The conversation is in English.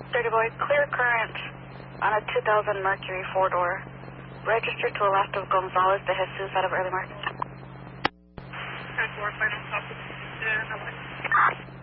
Dirty boy, clear current on a 2000 Mercury 4-door. Registered to the left of Gonzalez de Jesus out of early market. 10-4, final stop.